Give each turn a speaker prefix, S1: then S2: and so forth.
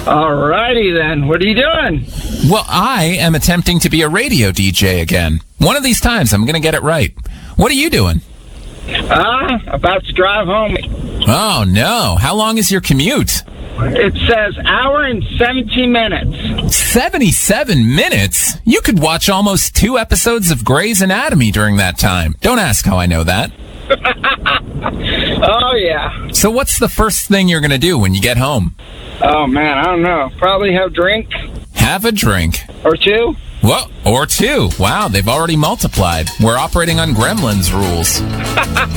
S1: All righty then. What are you doing?
S2: Well, I am attempting to be a radio DJ again. One of these times, I'm going to get it right. What are you doing?
S1: About to drive home.
S2: Oh, no. How long is your commute?
S1: It says hour and 17 minutes.
S2: 77 minutes? You could watch almost 2 episodes of Grey's Anatomy during that time. Don't ask how I know that.
S1: Oh, yeah.
S2: So what's the first thing you're going to do when you get home?
S1: Oh, man, I don't know. Probably have a drink.
S2: Have a drink.
S1: Or 2.
S2: Whoa, or 2. Wow, they've already multiplied. We're operating on Gremlins rules.